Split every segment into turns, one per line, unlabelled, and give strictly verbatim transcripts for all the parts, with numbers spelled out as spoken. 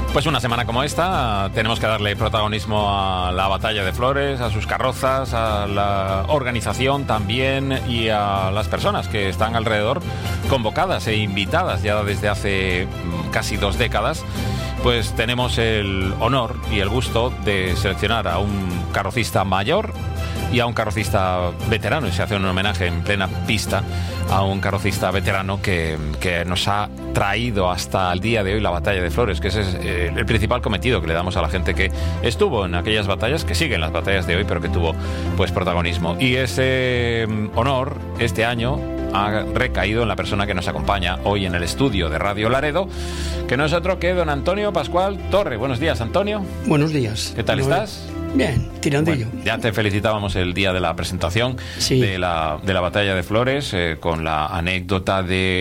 Pues una semana como esta tenemos que darle protagonismo a la Batalla de Flores, a sus carrozas, a la organización también y a las personas que están alrededor, convocadas e invitadas ya desde hace casi dos décadas. Pues tenemos el honor y el gusto de seleccionar a un carrocista mayor y a un carrocista veterano, y se hace un homenaje en plena pista a un carrocista veterano que, que nos ha traído hasta el día de hoy la Batalla de Flores, que ese es eh, el principal cometido que le damos a la gente que estuvo en aquellas batallas, que siguen las batallas de hoy, pero que tuvo pues protagonismo. Y ese eh, honor este año ha recaído en la persona que nos acompaña hoy en el estudio de Radio Laredo, que no es otro que don Antonio Pascual Torre. Buenos días, Antonio.
Buenos días.
¿Qué tal estás?
Bien, tirandillo.
Bueno, ya te felicitábamos el día de la presentación
sí.
de, la, de la Batalla de Flores, eh, con la anécdota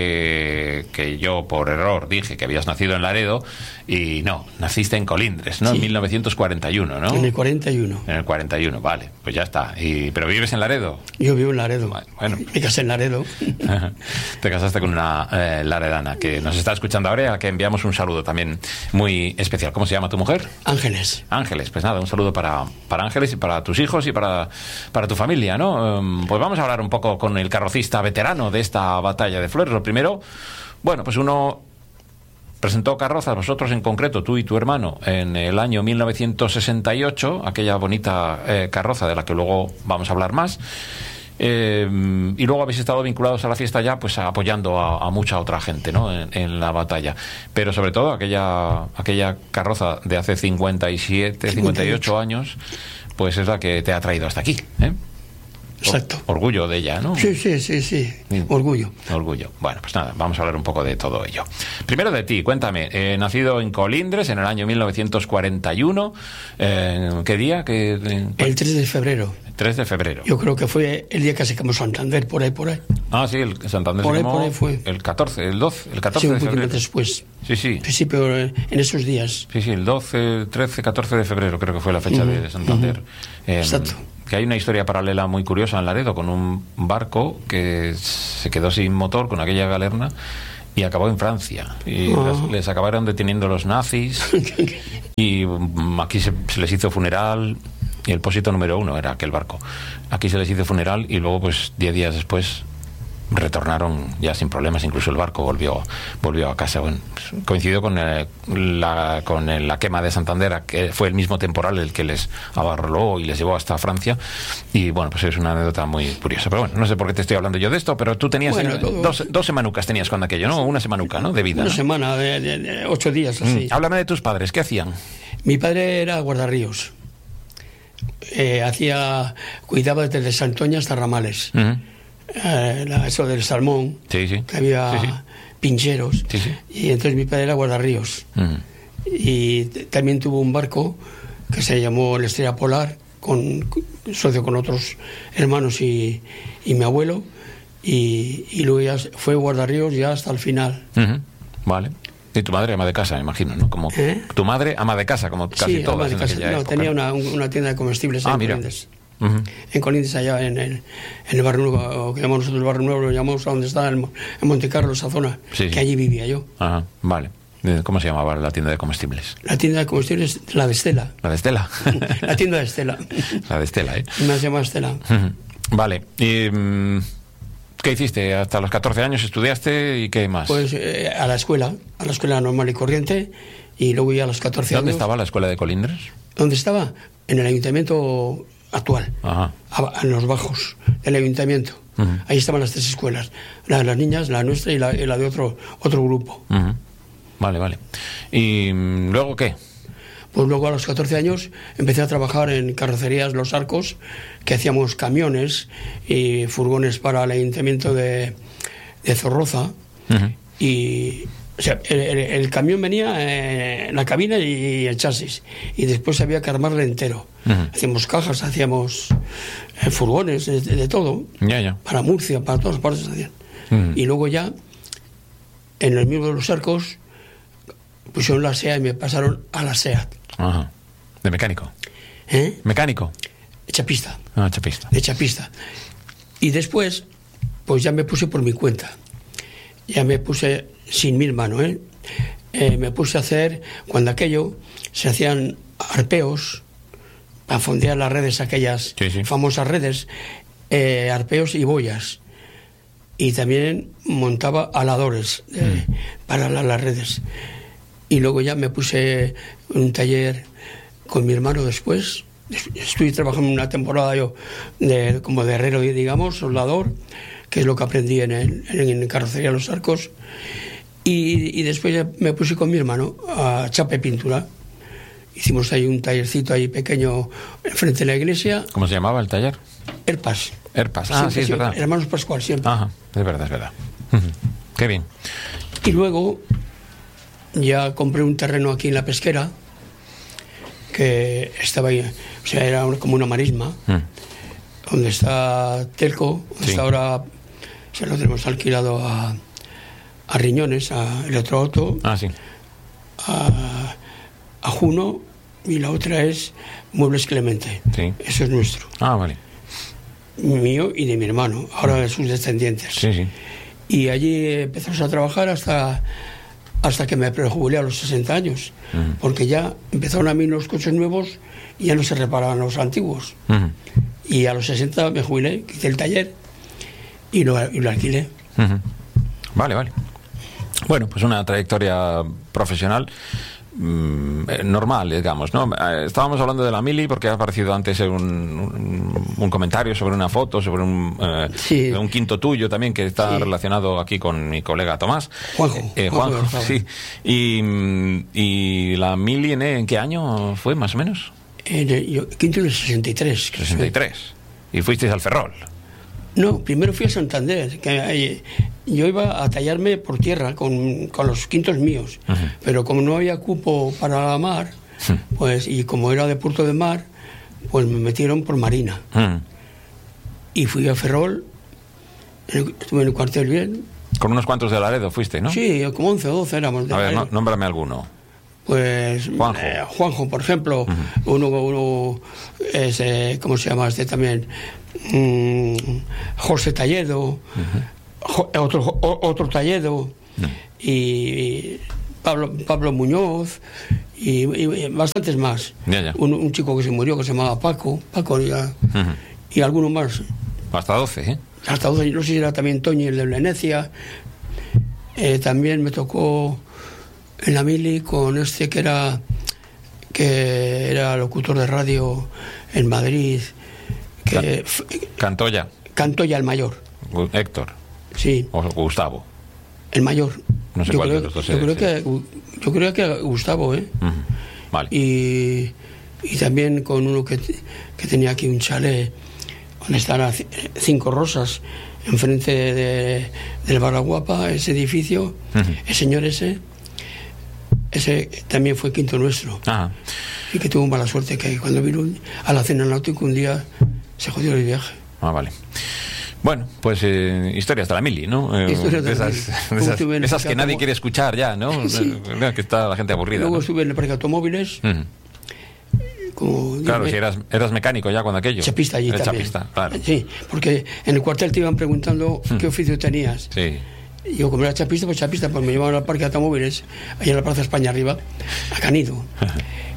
de que yo por error dije que habías nacido en Laredo y no, naciste en Colindres, ¿no? Sí. En mil novecientos cuarenta y uno, ¿no?
En el cuarenta y uno.
En el cuarenta y uno, vale, pues ya está. Y, ¿pero vives en Laredo?
Yo vivo en Laredo.
Bueno.
Me casé en Laredo.
Te casaste con una eh, laredana que nos está escuchando ahora, a que enviamos un saludo también muy especial. ¿Cómo se llama tu mujer?
Ángeles.
Ángeles, pues nada, un saludo para, para Ángeles y para tus hijos y para, para tu familia, ¿no? Um, pues vamos a hablar un poco con el carrocista veterano de esta Batalla de Flores. Lo primero, bueno, pues uno presentó carrozas, vosotros en concreto, tú y tu hermano, en el año mil novecientos sesenta y ocho, aquella bonita eh, carroza de la que luego vamos a hablar más. Eh, y luego habéis estado vinculados a la fiesta ya, pues apoyando a, a mucha otra gente, ¿no? En, en la batalla, pero sobre todo aquella aquella carroza de hace cincuenta y siete, cincuenta y ocho años, pues es la que te ha traído hasta aquí, ¿eh?
Exacto.
Orgullo de ella, ¿no?
Sí, sí, sí, sí. Orgullo.
Orgullo. Bueno, pues nada, vamos a hablar un poco de todo ello. Primero de ti, cuéntame, eh, nacido en Colindres en el año mil novecientos cuarenta y uno, eh, ¿qué día? ¿Qué, eh,
el tres de febrero.
tres de febrero.
Yo creo que fue el día que sacamos Santander, por ahí, por ahí.
Ah, sí, el Santander
por
se
ahí,
llamó
por ahí fue.
El catorce, el doce, el catorce
sí,
de febrero.
después.
Sí, sí.
Sí, sí, pero en esos días.
Sí, sí, el doce, trece, catorce de febrero creo que fue la fecha uh-huh, de Santander.
Uh-huh.
Eh,
Exacto.
Que hay una historia paralela muy curiosa en Laredo, con un barco que se quedó sin motor con aquella galerna y acabó en Francia. Y uh-huh. les, les acabaron deteniendo los nazis y um, aquí se, se les hizo funeral. Y el pósito número uno era aquel barco. Aquí se les hizo funeral y luego, pues, diez días después retornaron ya sin problemas. Incluso el barco volvió volvió a casa. Bueno, pues, coincidió con, el, la, con el, la quema de Santander, que fue el mismo temporal el que les abarroló y les llevó hasta Francia. Y bueno, pues es una anécdota muy curiosa. Pero bueno, no sé por qué te estoy hablando yo de esto, pero tú tenías bueno, eh, todo... dos, dos semanucas tenías cuando aquello, ¿no? Una semanuca, ¿no? De vida.
Una
¿no?
semana, de, de, de ocho días, así.
Mm, háblame de tus padres, ¿qué hacían?
Mi padre era guardarríos. Eh, hacía cuidaba desde Santoña hasta Ramales. Uh-huh. eh, la, eso del salmón,
sí, sí.
que había sí, sí. pincheros,
sí, sí.
Y entonces mi padre era guardarríos. Uh-huh. Y t- también tuvo un barco que se llamó la Estrella Polar, con socio con otros hermanos y, y mi abuelo, y, y luego ya fue guardarríos ya hasta el final.
Uh-huh. Vale. Y tu madre ama de casa, me imagino, ¿no? Como ¿Eh? Tu madre ama de casa, como casi
sí,
todas
en aquella
no,
época. Tenía una, una tienda de comestibles
ah,
en
mira.
Colindres.
Uh-huh.
En Colindres, allá en el, en el barrio nuevo, que llamamos nosotros el barrio nuevo, lo llamamos a donde está en, en Montecarlo, esa zona,
sí,
que
sí.
allí vivía yo.
Ajá, vale. ¿Cómo se llamaba la tienda de comestibles?
La tienda de comestibles, la de Estela.
¿La de Estela?
La tienda de Estela.
La de Estela, ¿eh?
Me llama Estela.
Uh-huh. Vale. Y... Um... ¿Qué hiciste? ¿Hasta los catorce años estudiaste y qué más?
Pues eh, a la escuela, a la escuela normal y corriente, y luego ya a los catorce
¿Dónde
años...
estaba la escuela de Colindres?
¿Dónde estaba? En el ayuntamiento actual,
Ajá.
A, en los bajos del ayuntamiento. Uh-huh. Ahí estaban las tres escuelas, la de las niñas, la nuestra y la, y la de otro, otro grupo.
Uh-huh. Vale, vale. ¿Y luego qué?
Pues luego a los catorce años empecé a trabajar en carrocerías Los Arcos, que hacíamos camiones y furgones para el ayuntamiento de, de Zorroza. Uh-huh. Y o sea, el, el, el camión venía en la cabina y el chasis, y después había que armarle entero. Uh-huh. Hacíamos cajas, hacíamos eh, furgones, de, de todo.
Ya, ya.
Para Murcia, para todas partes hacían. Uh-huh. Y luego ya, en el mismo de Los Arcos, pusieron la SEA y me pasaron a la SEAT.
Ajá. ¿De mecánico?
¿Eh?
¿Mecánico?
Chapista.
Ah, chapista.
De chapista. Y después, pues ya me puse por mi cuenta. Ya me puse sin mi hermano, ¿eh? eh, me puse a hacer, cuando aquello se hacían arpeos para fondear las redes, aquellas
sí, sí.
famosas redes, eh, arpeos y boyas. Y también montaba aladores eh, mm. para la, las redes. Y luego ya me puse en un taller con mi hermano después. Estuve trabajando una temporada yo de, como de herrero, digamos, soldador, que es lo que aprendí en, el, en, en carrocería Los Arcos. Y, y después ya me puse con mi hermano a chapa y pintura. Hicimos ahí un tallercito ahí pequeño enfrente de la iglesia.
¿Cómo se llamaba el taller?
Herpas.
Herpas, ah, sí, es
siempre,
verdad.
Hermanos Pascual, siempre.
Ajá, es verdad, es verdad. Qué bien.
Y luego ya compré un terreno aquí en La Pesquera, que estaba ahí, o sea, era como una marisma, mm. donde está Telco, donde sí. está ahora, se lo tenemos alquilado a, a Riñones, a Electroauto,
ah, sí.
a, a Juno, y la otra es Muebles Clemente.
Sí.
Eso es nuestro.
Ah, vale.
Mío y de mi hermano, ahora de sus descendientes.
Sí, sí.
Y allí empezamos a trabajar hasta... hasta que me prejubilé a los sesenta años, uh-huh. porque ya empezaron a mí los coches nuevos y ya no se reparaban los antiguos. Uh-huh. Y a los sesenta me jubilé, quité el taller y lo, y lo alquilé.
Uh-huh. Vale, vale. Bueno, pues una trayectoria profesional mmm, normal, digamos, ¿no? Estábamos hablando de la mili porque ha aparecido antes un, un, un comentario sobre una foto, sobre un, eh,
sí.
un quinto tuyo también que está
sí.
relacionado aquí con mi colega Tomás.
Juanjo.
Eh, Juanjo, Juanjo sí. Y, y la mili, ¿en, ¿en qué año fue, más o menos?
En el, yo, quinto en el sesenta y tres.
sesenta y tres. Y fuisteis al Ferrol.
No, primero fui a Santander, que eh, yo iba a tallarme por tierra con, con los quintos míos, uh-huh. pero como no había cupo para la mar, uh-huh. pues y como era de Puerto de Mar, pues me metieron por Marina. Uh-huh. Y fui a Ferrol, estuve en el cuartel bien.
Con unos cuantos de Laredo fuiste, ¿no?
Sí, como once o doce éramos de
A ver,
Laredo.
no, nómbrame alguno.
Pues
Juanjo,
eh, Juanjo por ejemplo, uh-huh. uno, uno es, eh, ¿cómo se llama este también? Mm, José Talledo, uh-huh. jo, otro, otro Talledo, uh-huh. y Pablo, Pablo Muñoz, y, y bastantes más.
Ya, ya.
Un, un chico que se murió que se llamaba Paco, Paco ya, uh-huh. y alguno más.
Hasta doce, ¿eh?
Hasta doce, no sé si era también Toñi, el de Venecia. Eh, también me tocó en la mili con este que era que era locutor de radio en Madrid, que
Cantoya.
Cantoya el mayor.
Héctor.
Sí.
O Gustavo.
El mayor.
No sé
yo
cuál
creo,
de los dos
yo
es,
creo
sí.
que yo creo que Gustavo, ¿eh?
Uh-huh. Vale.
Y, y también con uno que, que tenía aquí un chalet donde están Cinco Rosas enfrente de, de, del Baraguapa, ese edificio, uh-huh. el señor ese ese también fue quinto nuestro.
Ajá.
Y que tuvo mala suerte que cuando vino a la cena náutica un día se jodió el viaje.
Ah, vale. Bueno, pues eh, historias de la mili, ¿no? Eh,
historias de,
de
la
esas,
mili.
de esas, de esas que nadie
como...
quiere escuchar ya, ¿no?
Sí.
Que está la gente aburrida.
Luego
¿no?
estuve en el parque de automóviles. Uh-huh. Como,
claro,
me...
si eras, eras mecánico ya cuando aquello.
Chapista allí
Eres
también.
Chapista, claro.
Sí, porque en el cuartel te iban preguntando uh-huh. qué oficio tenías.
Sí.
Y yo, como era chapista, pues chapista, pues me llevaban al parque de automóviles, allá en la Plaza España arriba, a Canido. Uh-huh.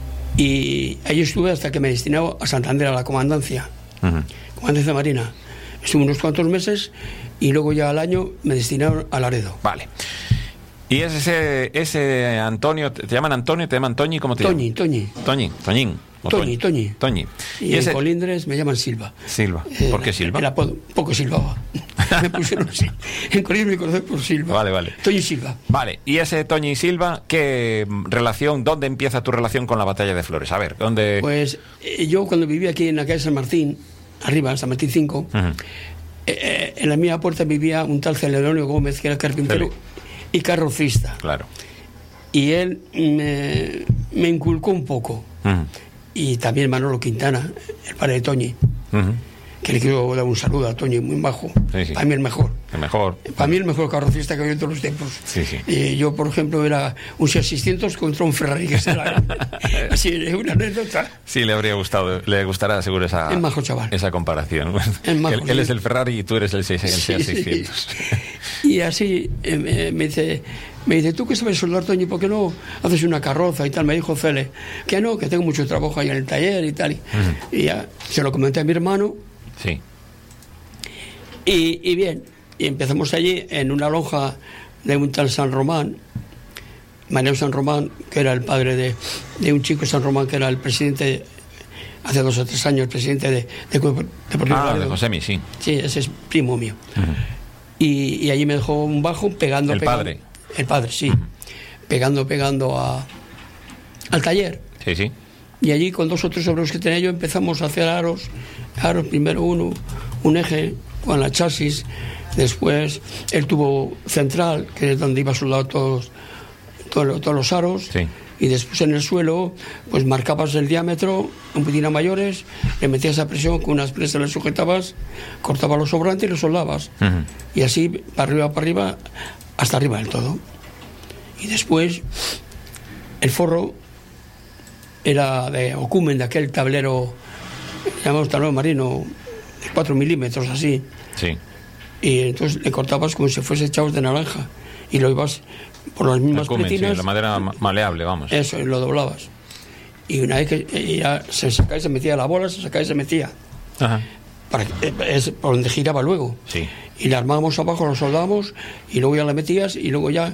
Y ahí estuve hasta que me destinaron a Santander, a la comandancia, uh-huh. comandancia marina. Estuve unos cuantos meses y luego ya al año me destinaron a Laredo.
Vale. ¿Y es ese, ese Antonio, te llaman Antonio, te llaman Toñi, cómo te
Toñi,
llaman?
Toñi.
Toñi, Toñín.
Toñi, Toñi.
Toñi.
Y,
y
en
ese...
Colindres me llaman Silva.
Silva. ¿Por qué Silva?
El apodo, poco silbaba. Me pusieron así. En Colindres me conocen por Silva.
Vale, vale.
Toñi Silva.
Vale. ¿Y ese Toñi Silva, qué relación, dónde empieza tu relación con la Batalla de Flores? A ver, ¿dónde...?
Pues eh, yo cuando vivía aquí en la calle San Martín, arriba, San Martín cinco, uh-huh. eh, en la misma puerta vivía un tal Celedonio Gómez, que era carpintero sí. y carrocista.
Claro.
Y él me, me inculcó un poco. Uh-huh. Y también Manolo Quintana, el padre de Toñi, uh-huh. que le quiero dar un saludo a Toñi, muy bajo.
Sí, sí.
Para mí el mejor.
El mejor.
Para mí el mejor carrocista que había en todos los tiempos.
Sí, sí.
Y yo, por ejemplo, era un Seat seiscientos contra un Ferrari, que será así, una anécdota.
Sí, le habría gustado, le gustará seguro esa,
es majo, chaval.
esa comparación.
Es majo,
él,
sí.
él es el Ferrari y tú eres el, seis, el
sí,
Seat seiscientos.
Sí. Y así eh, me dice, me dice, ¿tú qué sabes soldar, Toño? ¿Por qué no haces una carroza y tal? Me dijo Cele, que no, que tengo mucho trabajo ahí en el taller y tal. Y, uh-huh. y ya se lo comenté a mi hermano.
Sí.
Y, y bien, y empezamos allí en una lonja de un tal San Román, Manuel San Román, que era el padre de, de un chico San Román, que era el presidente, hace dos o tres años, el presidente de, de, de, de
Ah, de Josemi, sí.
Sí, ese es primo mío. Uh-huh. y, y allí me dejó un bajo pegando...
¿El
pegando,
padre?
El padre, sí. Uh-huh. Pegando, pegando a, al taller.
Sí, sí.
Y allí, con dos o tres obreros que tenía yo, empezamos a hacer aros. Aros, primero uno, un eje con la chasis. Después el tubo central, que es donde iba soldado todos, todos, todos los aros.
Sí.
Y después en el suelo, pues marcabas el diámetro, un poquitín a mayores, le metías a presión, con unas presas le sujetabas, cortabas los sobrantes y los soldabas. Uh-huh. Y así, para arriba, para arriba, hasta arriba del todo. Y después, el forro era de Ocumen, de aquel tablero, llamamos tablero marino, de cuatro milímetros, así.
Sí.
Y entonces le cortabas como si fuese echados de naranja. Y lo ibas por las mismas pretinas.
Sí, la madera maleable, vamos.
Eso, y lo doblabas. Y una vez que ya se sacaba y se metía la bola, se sacaba y se metía.
Ajá.
Para que, es por donde giraba luego.
Sí.
Y la armábamos abajo, lo soldábamos, y luego ya la metías, y luego ya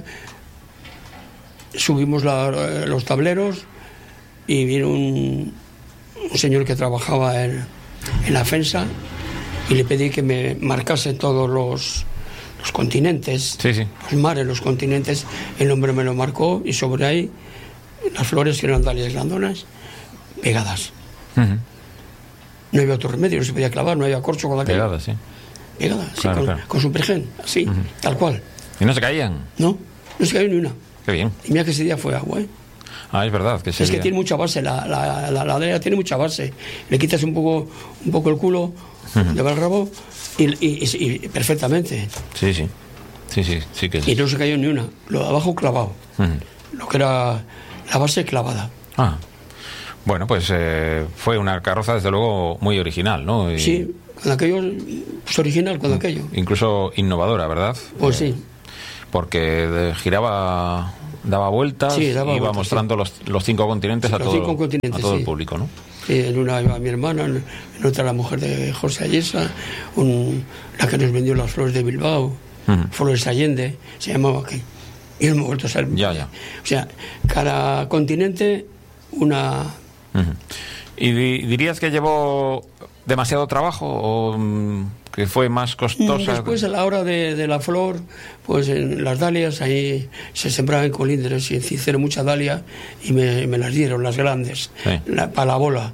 subimos la, los tableros, y vino un, un señor que trabajaba en, en la FENSA, y le pedí que me marcase todos los, los continentes,
sí, sí.
los mares, los continentes. El hombre me lo marcó, y sobre ahí las flores, que eran dalias grandonas, pegadas. Uh-huh. No había otro remedio, no se podía clavar, no había corcho con la
pegadas, sí.
Pegadas, sí,
claro,
con,
claro.
con su pergen, así, uh-huh. tal cual.
¿Y no se caían?
No, no se cayó ni una.
Qué bien.
Y mira que ese día fue agua, ¿eh?
Ah, es verdad. Que
es que día... tiene mucha base, la, la, la, la ladera tiene mucha base. Le quitas un poco, un poco el culo, uh-huh. le va el rabo, y, y, y, y perfectamente.
Sí, sí. Sí, sí, sí que es.
Y no se cayó ni una. Lo de abajo clavado. Uh-huh. Lo que era la base clavada.
Ah. Bueno, pues eh, fue una carroza, desde luego, muy original, ¿no? Y...
Sí, con aquello, pues original con aquello.
Incluso innovadora, ¿verdad?
Pues eh, sí.
Porque giraba, daba vueltas,
sí, daba
iba
vueltas,
mostrando
sí.
los, los cinco continentes,
sí,
a,
los
todo,
cinco continentes
a todo
sí.
el público, ¿no?
Sí, en una iba mi hermana, en otra la mujer de José Ayesa, un, la que nos vendió las flores de Bilbao, uh-huh. Flores Allende, se llamaba aquí. Y hemos vuelto a ser.
Ya, ya.
O sea, cada continente una.
Uh-huh. ¿Y di- dirías que llevó demasiado trabajo o um, que fue más costosa?
Después, a la hora de, de la flor, pues en las dalias, ahí se sembraban colindres y hicieron mucha dalia y me, me las dieron, las grandes,
sí.
la, para la bola.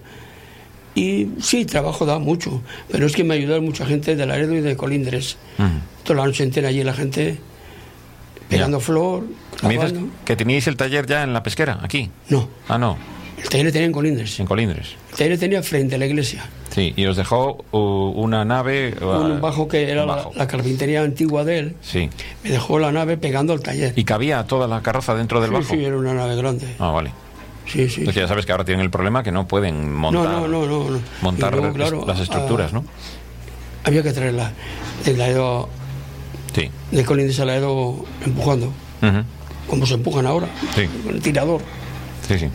Y sí, trabajo da mucho, pero es que me ayudaron mucha gente de Laredo y de Colindres. Uh-huh. Toda la noche entera allí la gente pegando yeah. flor.
¿Me dices que teníais el taller ya en la pesquera, aquí?
No.
Ah, no.
El taller tenía en Colindres.
En Colindres.
El taller tenía frente a la iglesia.
Sí, y os dejó uh, una nave... Uh,
un bajo que era bajo. La, la carpintería antigua de él.
Sí.
Me dejó la nave pegando al taller.
¿Y cabía toda la carroza dentro del
sí,
bajo?
Sí, era una nave grande.
Ah, vale.
Sí, sí.
Pues ya sabes que ahora tienen el problema que no pueden montar,
no, no, no, no.
montar
luego, claro,
las estructuras,
a,
¿no?
Había que traerla de Laredo,
sí.
de Colindres a Laredo empujando, uh-huh. como se empujan ahora,
sí.
con el tirador.
Sí, sí.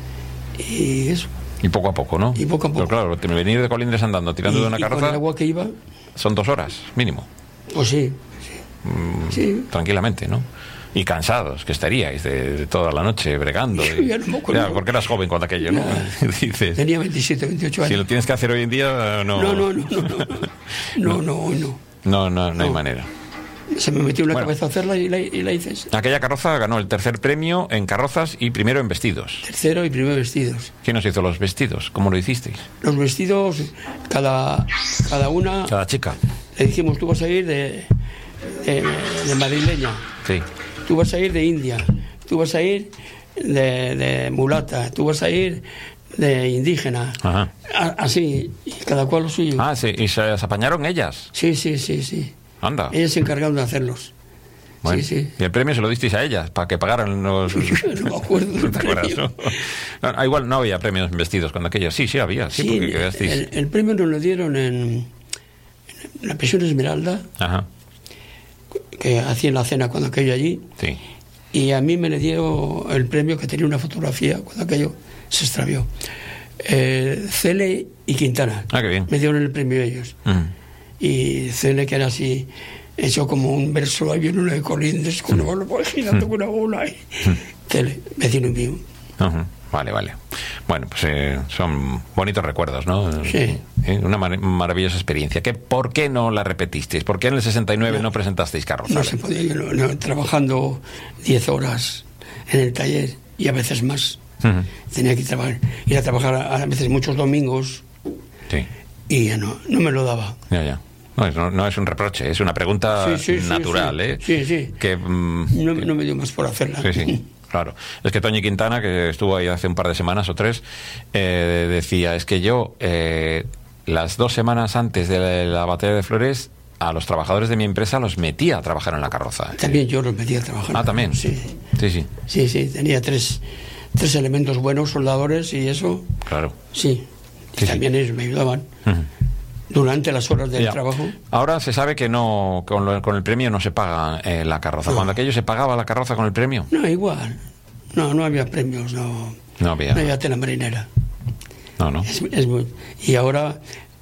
Y eso.
Y poco a poco, ¿no?
Y poco a poco.
Pero claro, venir de Colindres andando, tirando
y,
de una carroza...
Y con el agua que iba...
Son dos horas, mínimo.
Pues sí, sí.
Mm,
sí.
Tranquilamente, ¿no? Y cansados, que estaríais de, de toda la noche bregando. Y,
ya no me acuerdo.
Ya, porque eras joven cuando aquello, ¿no? Dices,
tenía veintisiete, veintiocho años.
Si lo tienes que hacer hoy en día, no...
No, no, no, no, no, no, no, no, no.
No, no, no hay manera.
Se me metió en la
bueno,
cabeza hacerla y la, y la hice.
Aquella carroza ganó el tercer premio en carrozas y primero en vestidos.
Tercero y primero vestidos.
¿Quién os hizo los vestidos? ¿Cómo lo hicisteis?
Los vestidos, cada, cada una...
Cada chica.
Le dijimos, tú vas a ir de, de, de madrileña.
Sí.
Tú vas a ir de india. Tú vas a ir de, de mulata. Tú vas a ir de indígena.
Ajá.
A, así, y cada cual lo suyo.
Ah, sí. ¿Y se las apañaron ellas?
Sí, sí, sí, sí.
Anda.
Ellas se encargaron de hacerlos.
Bueno,
sí, sí.
Y el premio se lo disteis a ellas, para que pagaran los...
no me acuerdo del
¿Te
premio.
acuerdas, no? No, igual no había premios en vestidos cuando aquello. Sí, sí había. Sí,
sí,
porque quedasteis...
el, el premio nos lo dieron en, en la pensión Esmeralda.
Ajá.
que hacían la cena cuando aquello allí.
Sí.
Y a mí me le dio el premio, que tenía una fotografía cuando aquello se extravió. Eh, Cele y Quintana.
Ah, qué bien.
Me dieron el premio ellos. Uh-huh. Y Cele, que era así, hecho como un verso ahí lleno de colindes, con una bola, girando con una bola ahí. Uh-huh. Cele, vecino mío.
Uh-huh. Vale, vale. Bueno, pues eh, son bonitos recuerdos, ¿no?
Sí.
Eh, una mar- maravillosa experiencia. ¿Qué, ¿Por qué no la repetisteis? ¿Por qué en el sesenta y nueve no, no presentasteis carroza?
No se podía, yo no, no, trabajando diez horas en el taller y a veces más. Uh-huh. Tenía que trabajar, ir a trabajar a, a veces muchos domingos.
Sí.
Y ya no, no me lo daba.
Ya, ya. No, no, no es un reproche, es una pregunta
sí, sí,
natural,
sí, sí.
¿eh?
Sí, sí.
Que, mm,
no,
que...
no me dio más por hacerla.
Sí, sí. Claro, es que Toñi Quintana, que estuvo ahí hace un par de semanas o tres, eh, decía, es que yo eh, las dos semanas antes de la, la batalla de Flores a los trabajadores de mi empresa los metía a trabajar en la carroza.
También yo los metía a trabajar.
Ah, también.
Sí,
sí, sí.
Sí, sí, tenía tres, tres elementos buenos, soldadores y eso.
Claro.
Sí,
sí
también
sí.
ellos me ayudaban. Uh-huh. Durante las horas del
ya.
trabajo.
Ahora se sabe que no con, lo, con el premio no se paga eh, la carroza. No. Cuando aquello se pagaba la carroza con el premio.
No, igual. No, no había premios, no.
No había.
No había tela marinera.
No, no.
Es, es muy, y ahora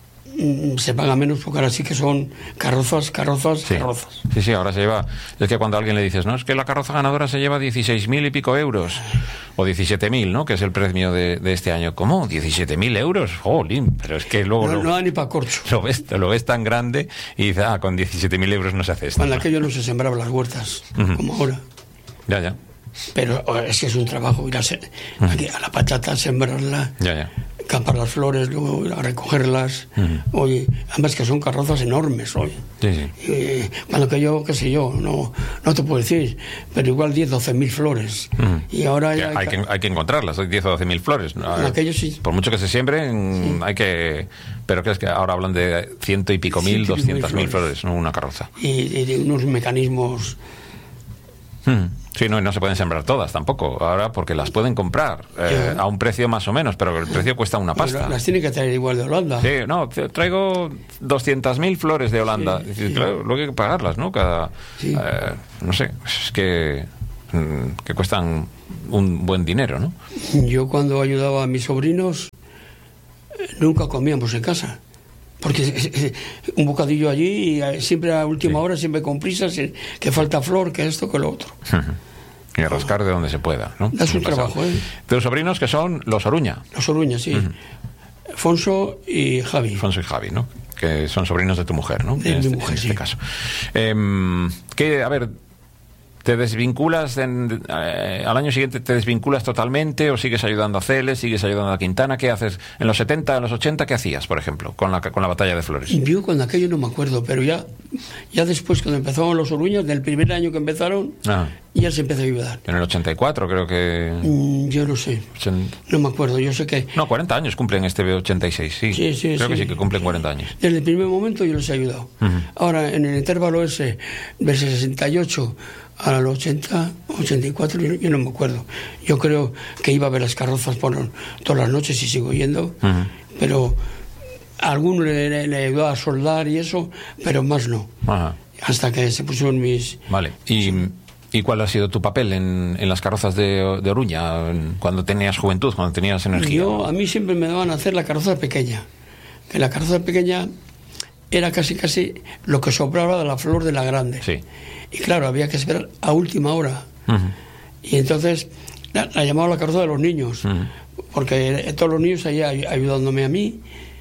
mm, se paga menos porque ahora sí que son carrozas, carrozas,
sí.
carrozas.
Sí, sí, ahora se lleva. Es que cuando a alguien le dices, no, es que la carroza ganadora se lleva dieciséis mil y pico euros. O diecisiete mil, ¿no? Que es el premio de, de este año. ¿Cómo? ¿diecisiete mil euros? ¡Jolín! Pero es que luego.
No,
lo,
no da ni para corcho.
Lo ves, lo ves tan grande y dices, ah, con diecisiete mil euros no se hace esto.
Cuando
¿no?
aquello no se sembraba las huertas, uh-huh. como ahora.
Ya, ya.
Pero es que es un trabajo ir a, se, uh-huh. aquí, a la patata, sembrarla,
ya, ya.
campar las flores, luego a recogerlas. Uh-huh. Oye, además que son carrozas enormes, oye.
Sí, sí.
Eh, cuando que yo, qué sé yo, no, no te puedo decir, pero igual diez, doce mil flores. Uh-huh. Y ahora
ya,
hay,
hay, que, hay que encontrarlas, diez o doce mil flores. ¿No?
Aquello sí.
Por mucho que se siembren, sí. hay que. Pero crees que ahora hablan de ciento y pico mil, doscientas mil flores, no una carroza.
Y, y de unos mecanismos.
Hmm. Sí, no, no se pueden sembrar todas tampoco, ahora porque las pueden comprar eh, a un precio más o menos, pero el precio cuesta una pasta.
Las tiene que traer igual de Holanda.
Sí, no, traigo doscientas mil flores de Holanda. Sí, sí. Claro, luego hay que pagarlas, ¿no? Cada, sí. eh, no sé, es que, que cuestan un buen dinero, ¿no?
Yo cuando ayudaba a mis sobrinos, nunca comíamos en casa. Porque un bocadillo allí y siempre a última sí. hora, siempre con prisas, que falta flor, que esto, que lo otro.
Y a rascar de donde se pueda, ¿no?
Es un trabajo, ¿eh?
Tus sobrinos que son los Oruña.
Los Oruña, sí. Uh-huh. Fonso y Javi.
Fonso y Javi, ¿no? Que son sobrinos de tu mujer, ¿no?
De
en
mi
este,
mujer,
en este
sí.
caso. Eh, que, a ver... ¿Te desvinculas en, eh, al año siguiente? ¿Te desvinculas totalmente o sigues ayudando a Cele, sigues ayudando a Quintana? ¿Qué haces? En los setenta, en los ochenta, ¿qué hacías, por ejemplo, con la, con la batalla de Flores?
Yo cuando aquello no me acuerdo, pero ya, ya después, cuando empezaron los Oruñas, del primer año que empezaron, ah. ya se empezó a ayudar.
En el ochenta y cuatro, creo que...
Mm, yo no sé. ochenta... No me acuerdo, yo sé que...
No, cuarenta años cumplen este ochenta y seis, sí.
Sí, sí,
creo
sí.
que sí, que cumplen cuarenta años.
Desde el primer momento yo les he ayudado. Uh-huh. Ahora, en el intervalo ese, del sesenta y ocho... al ochenta, ochenta y cuatro, yo, yo no me acuerdo. Yo creo que iba a ver las carrozas por todas las noches y sigo yendo, uh-huh. pero a alguno le, le, le ayudó a soldar y eso, pero más no. Uh-huh. Hasta que se pusieron mis...
Vale, y... ¿Y cuál ha sido tu papel en, en las carrozas de, de Oruña, cuando tenías juventud, cuando tenías energía?
Yo, a mí siempre me daban a hacer la carroza pequeña, que la carroza pequeña era casi casi lo que sobraba de la flor de la grande.
Sí.
Y claro, había que esperar a última hora. Uh-huh. Y entonces la, la llamaba la carroza de los niños, uh-huh. porque todos los niños ahí ayudándome a mí,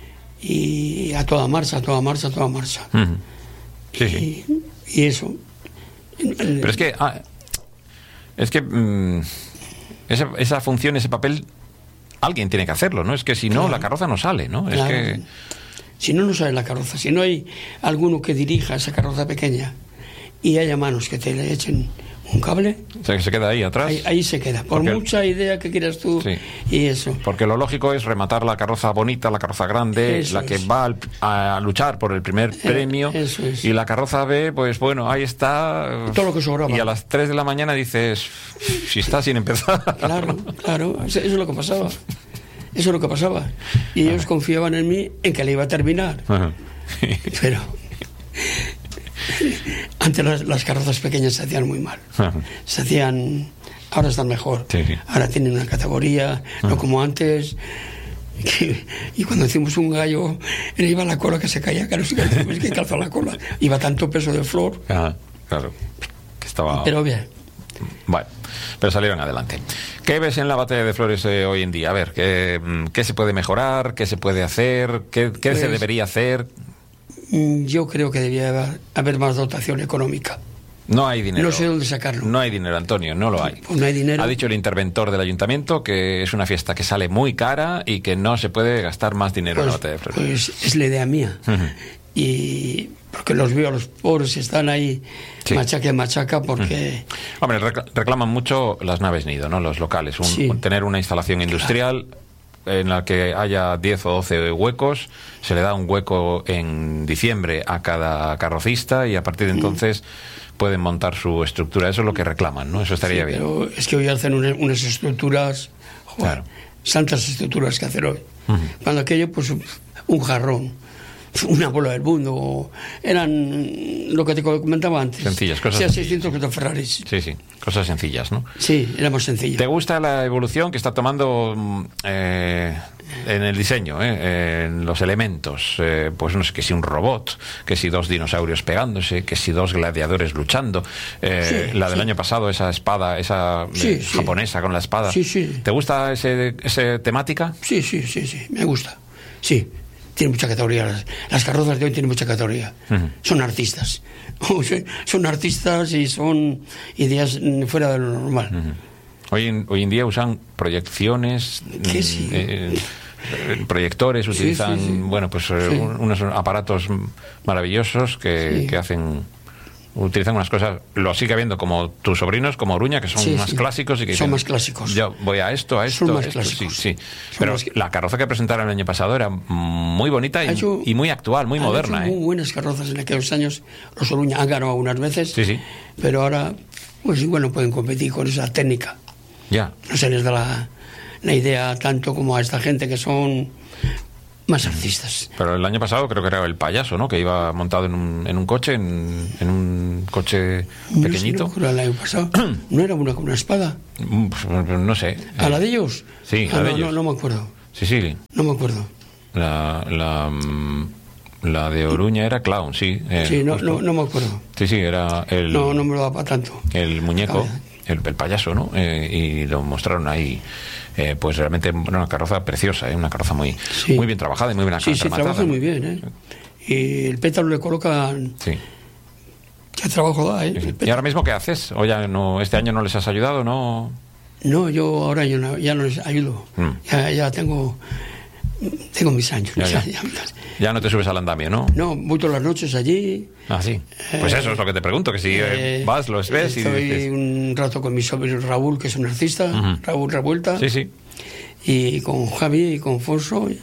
y a toda marcha, a toda marcha, a toda marcha.
Uh-huh. Sí,
y,
sí.
y eso...
Pero es que ah, es que mmm, esa, esa función, ese papel, alguien tiene que hacerlo, ¿no? Es que si no, claro. la carroza no sale, ¿no?
Claro.
Es que...
Si no, no sale la carroza. Si no hay alguno que dirija esa carroza pequeña y haya manos que te le echen un cable...
O sea, que se queda ahí atrás.
Ahí, ahí se queda, por porque, mucha idea que quieras tú, sí. y eso.
Porque lo lógico es rematar la carroza bonita, la carroza grande, eso la que es. va a, a luchar por el primer premio,
eh, eso es.
Y la carroza B, pues bueno, ahí está...
Todo lo que sobraba.
Y a las tres de la mañana dices, si está sin empezar...
Claro, claro, eso es lo que pasaba. Eso es lo que pasaba. Y ellos Ajá. confiaban en mí, en que le iba a terminar. Ajá. Pero... Antes las, las carrozas pequeñas se hacían muy mal. Se hacían... Ahora están mejor.
Sí, sí.
Ahora tienen una categoría, uh-huh. no como antes. Que, y cuando hicimos un gallo, le iba la cola que se caía, claro, es que calza la cola. Iba tanto peso de flor.
Ah, claro. Que estaba...
Pero bien.
Bueno, pero salieron adelante. ¿Qué ves en la batalla de flores eh, hoy en día? A ver, ¿qué, qué se puede mejorar? ¿Qué se puede hacer? ¿Qué, qué pues, se debería hacer?
Yo creo que debería haber, haber más dotación económica.
No hay dinero.
No sé dónde sacarlo.
No hay dinero, Antonio, no lo hay.
Pues no hay dinero.
Ha dicho el interventor del ayuntamiento que es una fiesta que sale muy cara y que no se puede gastar más dinero
pues,
en la batalla de flores.
Pues es la idea mía. Uh-huh. Y porque los veo a los pobres que están ahí, sí. machaca y machaca, porque...
Uh-huh. Hombre, rec- reclaman mucho las naves nido, ¿no? Los locales. Un,
sí.
Tener una instalación industrial... Claro. En la que haya diez o doce huecos, se le da un hueco en diciembre a cada carrocista y a partir de entonces pueden montar su estructura. Eso es lo que reclaman, ¿no? Eso estaría
sí,
bien.
Pero es que hoy hacen unas, unas estructuras, joder, claro. santas estructuras que hacer hoy. Uh-huh. Cuando aquello, pues un jarrón, una bola del mundo, eran lo que te comentaba antes.
Sencillas, cosas.
O sea, seiscientos Ferraris.
Sí, sí, cosas sencillas, ¿no?
Sí, éramos sencillos.
¿Te gusta la evolución que está tomando eh, en el diseño, eh, en los elementos? Eh, pues no sé, que si un robot, que si dos dinosaurios pegándose, que si dos gladiadores luchando. Eh, sí, la del sí. año pasado, esa espada, esa
sí,
eh,
sí.
japonesa con la espada.
Sí, sí.
¿Te gusta ese, ese temática?
Sí, sí, sí, sí, me gusta. Sí. Tiene mucha categoría. Las, las carrozas de hoy tienen mucha categoría. Uh-huh. Son artistas. son, son artistas y son ideas fuera de lo normal.
Uh-huh. Hoy, en, hoy en día usan proyecciones,
¿Qué sí?
eh, proyectores, utilizan sí, sí, sí. bueno, pues sí. unos aparatos maravillosos que, sí. que hacen... Utilizan unas cosas, lo sigue habiendo como tus sobrinos, como Oruña, que son sí, más sí. clásicos y que
son
dicen,
más clásicos.
Yo voy a esto, a esto,
son más
a esto,
clásicos.
Sí, sí. Pero
más...
la carroza que presentaron el año pasado era muy bonita y,
hecho,
y muy actual, muy moderna.
Han hecho
¿eh?
muy buenas carrozas en aquellos años. Los Oruña han ganado algunas veces,
sí, sí.
pero ahora, pues igual no pueden competir con esa técnica.
Ya.
No se les da la, la idea tanto como a esta gente que son más artistas.
Pero el año pasado creo que era el payaso, ¿no? Que iba montado en un, en un coche, en, en un coche pequeñito.
No sé, no, el año pasado. ¿No era una con una espada?
No sé.
¿A la de ellos?
Sí,
ah,
la de
no,
ellos.
No, no me acuerdo.
Sí, sí.
No me acuerdo.
La, la, la de Oruña era clown, sí. Eh,
sí, no, no, no me acuerdo.
Sí, sí, era el...
No, no me lo da para tanto.
El muñeco, el, el payaso, ¿no? Eh, y lo mostraron ahí... Eh, pues realmente una carroza preciosa, ¿eh? Una carroza muy
sí.
muy bien trabajada y muy bien
sí, sí, trabaja muy bien, ¿eh? Y el pétalo le colocan...
Sí.
¿Qué trabajo da, eh?
Sí, sí. ¿Y ahora mismo qué haces? ¿O ya no, este año no les has ayudado, no?
No, yo ahora yo no, ya no les ayudo. Mm. Ya, ya tengo... Tengo mis años.
Ya, ya.
Ya,
ya no te subes al andamio, ¿no?
No, voy todas las noches allí.
Ah, sí. Pues eh, eso es lo que te pregunto, que si eh, vas, los ves
estoy
y dices...
un rato con mi sobrino Raúl, que es un artista, uh-huh. Raúl Revuelta.
Sí, sí.
Y con Javi y con Fonso. Uh-huh.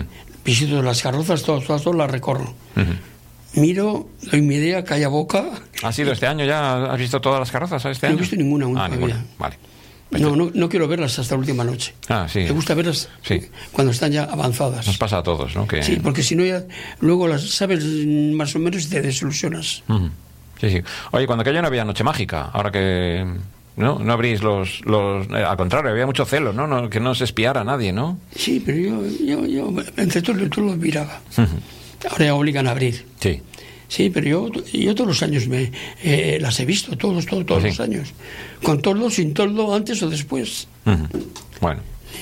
Visito las carrozas, todas, todas, todas las recorro. Uh-huh. Miro, doy mi idea, calla boca.
¿Ha sido este año ya? ¿Has visto todas las carrozas este
no
año?
No he visto ninguna aún.
Ah, ninguna. Vale.
No, no, no quiero verlas hasta la última noche.
Ah, sí.
Me gusta verlas
sí.
cuando están ya avanzadas.
Nos pasa a todos, ¿no? Que...
Sí, porque si no ya luego las sabes más o menos y te desilusionas.
Uh-huh. Sí, sí. Oye, cuando aquello no había noche mágica, ahora que no no abrís los... los eh, al contrario, había mucho celo, ¿no? no que no se espiara a nadie, ¿no?
Sí, pero yo, yo, yo entre todos todo los miraba. Uh-huh. Ahora ya obligan a abrir.
Sí.
Sí, pero yo, yo todos los años me eh, las he visto, todos, todos, todos sí. los años. Con toldo, sin toldo, antes o después.
Uh-huh. Bueno,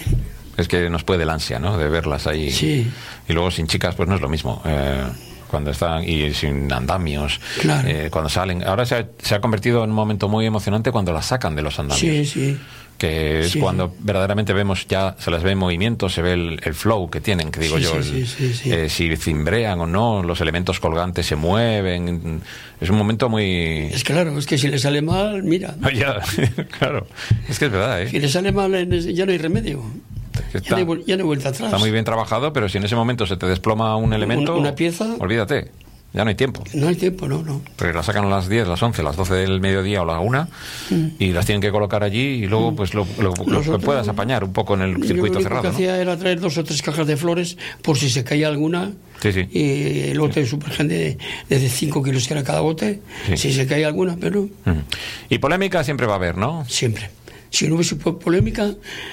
es que nos puede el ansia, ¿no? De verlas ahí.
Sí.
Y luego sin chicas, pues no es lo mismo. Eh, cuando están, y sin andamios,
claro.
eh, cuando salen. Ahora se ha, se ha convertido en un momento muy emocionante cuando las sacan de los andamios.
Sí, sí.
Que es
sí,
cuando
sí.
verdaderamente vemos, ya se las ve en movimiento, se ve el, el flow que tienen, que digo
sí,
yo,
sí,
el,
sí, sí, sí.
Eh, si cimbrean o no, los elementos colgantes se mueven, es un momento muy...
Es claro, es que si le sale mal, mira.
Ya, claro, es que es verdad, ¿eh?
Si le sale mal, ya no hay remedio.
Está,
ya, no hay, ya no hay vuelta atrás.
Está muy bien trabajado, pero si en ese momento se te desploma un elemento...
Una, una pieza...
Olvídate. ya no hay tiempo.
No hay tiempo, no, no.
Porque las sacan a las diez, las once, las doce del mediodía o la una mm. y las tienen que colocar allí y luego pues lo, lo, lo que puedas apañar un poco en el circuito cerrado.
Lo que hacía
¿no?
era traer dos o tres cajas de flores por si se caía alguna.
Sí, sí.
Y el bote sí. súper grande de, de cinco kilos que era cada bote, sí. si se caía alguna, pero...
Mm. Y polémica siempre va a haber, ¿no?
Siempre. Si no hubiese polémica,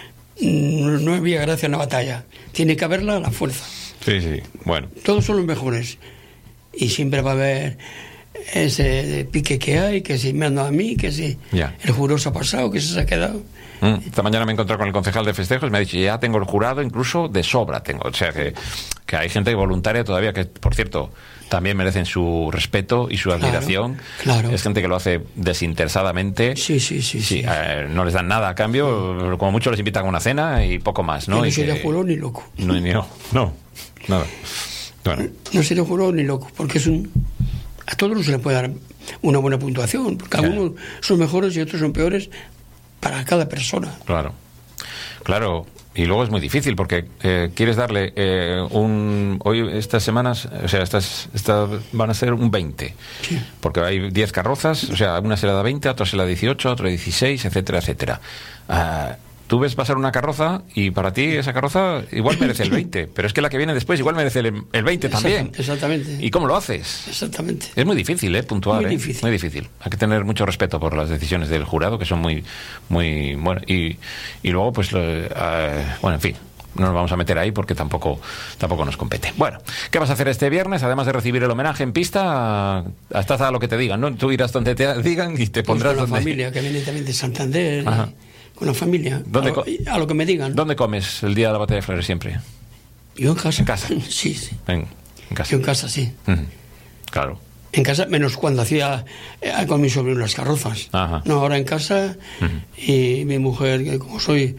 no, no había gracia en la batalla. Tiene que haberla a la fuerza.
Sí, sí, bueno.
Todos son los mejores. Y siempre va a haber ese pique que hay, que si me han dado a mí, que si
ya.
el jurado se ha pasado, que se ha quedado.
Mm, esta mañana me he encontrado con el concejal de festejos y me ha dicho, ya tengo el jurado incluso de sobra. tengo O sea, que, que hay gente voluntaria todavía que, por cierto, también merecen su respeto y su admiración.
Claro, claro.
Es gente que lo hace desinteresadamente.
Sí, sí, sí.
sí,
sí.
Eh, no les dan nada a cambio, sí. como mucho les invitan a una cena y poco más, ¿no?
Yo no
y
sería
que...
jurado ni loco.
No, ni, no, no, nada. Bueno.
No sería jurado ni loco, porque es un... A todos no se le puede dar una buena puntuación, porque claro. algunos son mejores y otros son peores para cada persona.
Claro, claro. Y luego es muy difícil porque eh, quieres darle eh, un... Hoy, estas semanas, o sea, estas, estas van a ser un veinte.
Sí.
Porque hay diez carrozas, o sea, una se la da veinte, otra se la da dieciocho, otra dieciséis, etcétera, etcétera. Uh, Tú ves pasar una carroza y para ti esa carroza igual merece el veinte, pero es que la que viene después igual merece el, el veinte también.
Exactamente.
¿Y cómo lo haces?
Exactamente.
Es muy difícil, ¿eh? Puntuar.
Muy
¿eh?
difícil.
Muy difícil. Hay que tener mucho respeto por las decisiones del jurado, que son muy, muy bueno. Y, y luego, pues, uh, bueno, en fin. No nos vamos a meter ahí porque tampoco tampoco nos compete. Bueno, ¿qué vas a hacer este viernes? Además de recibir el homenaje en pista, estás a lo que te digan, ¿no? Tú irás donde te digan y te pondrás
pues con la
donde...
familia, que viene también de Santander...
Ajá.
Con la familia,
¿Dónde
a, lo, a lo que me digan.
¿Dónde comes el día de la batalla de Flores siempre?
Yo en casa.
¿En casa?
Sí, sí.
En, en casa.
Yo en casa, sí.
Uh-huh. Claro.
En casa, menos cuando hacía eh, con mi sobrino las carrozas.
Ajá.
No, ahora en casa, uh-huh. y mi mujer, que como soy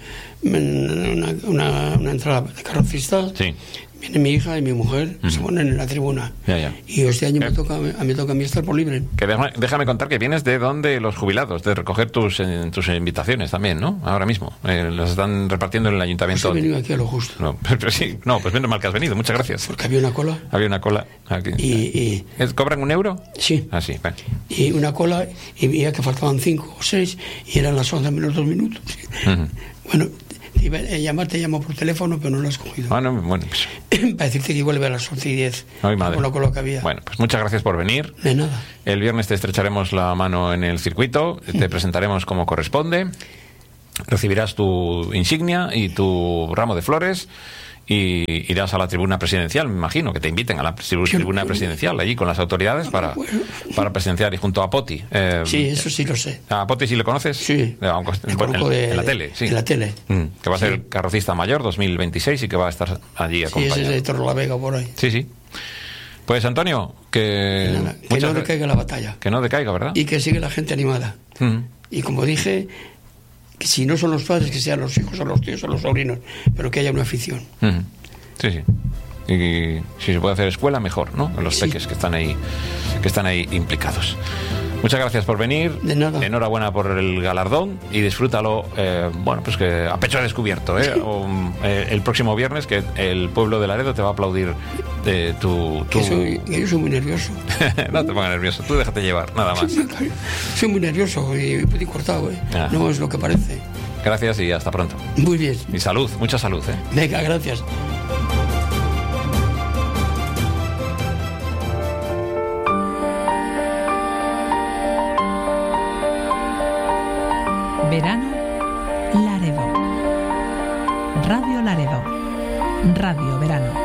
una, una, una entrada de carrocista,
sí. viene
mi hija y mi mujer, uh-huh. se ponen en la tribuna.
Ya, ya.
Y este año
¿Qué?
me toca, a mí, me toca a mí estar por libre.
Que déjame, déjame contar que vienes de donde los jubilados, de recoger tus, eh, tus invitaciones también, ¿no? Ahora mismo. Eh, las están repartiendo en el ayuntamiento.
Pues he venido aquí a lo justo.
No, pero sí, no, pues menos mal que has venido, muchas gracias.
Porque había una cola.
Había una cola aquí.
Y, y,
¿Cobran un euro?
Sí.
Ah, sí, bueno.
Y una cola, y veía que faltaban cinco o seis, y eran las once menos dos minutos. Uh-huh. Bueno, te iba a llamar, te llamo por teléfono, pero no lo has cogido.
Ah, no, bueno, pues...
Para decirte que vuelve a las once y diez.
Ay, madre.
Con lo, con lo que había.
Bueno, pues muchas gracias por venir.
De nada.
El viernes te estrecharemos la mano en el circuito, te presentaremos como corresponde, recibirás tu insignia y tu ramo de flores y irás a la tribuna presidencial, me imagino, que te inviten a la tribuna presidencial allí con las autoridades para, para presenciar y junto a Poti. Eh,
sí, eso sí lo sé.
¿A Poti sí le conoces?
Sí.
Aunque,
el
en,
de,
en la tele, sí.
En la tele.
Mm, que va a ser
sí.
carrocista mayor dos mil veintiséis y que va a estar allí acompañado.
Sí, ese es de Torrelavega por ahí.
Sí, sí. Pues Antonio, que...
Nada, que no decaiga la batalla.
Que no decaiga, ¿verdad?
Y que sigue la gente animada.
Mm.
Y como dije, que si no son los padres, que sean los hijos o los tíos o los sobrinos, pero que haya una afición.
Mm. Sí, sí. Y si se puede hacer escuela, mejor, ¿no? Los sí. peques que están ahí, que están ahí implicados. Muchas gracias por venir.
De nada.
Enhorabuena por el galardón y disfrútalo, eh, bueno, pues que a pecho descubierto, ¿eh? O, eh, el próximo viernes, que el pueblo de Laredo te va a aplaudir de tu... tu...
Que, soy, que yo soy muy nervioso.
No te pongas nervioso, tú déjate llevar, nada más.
Soy muy nervioso y muy cortado, ¿eh? Ah. No es lo que parece.
Gracias y hasta pronto.
Muy bien.
Y salud, mucha salud, ¿eh?
Venga, gracias.
Verano Laredo. Radio Laredo. Radio Verano.